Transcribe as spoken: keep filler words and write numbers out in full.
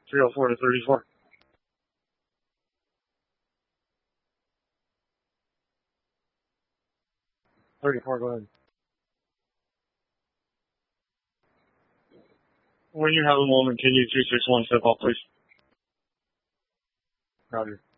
three oh four to thirty-four. thirty-four, go ahead. When you have a moment, can you two six one step up, please? Roger.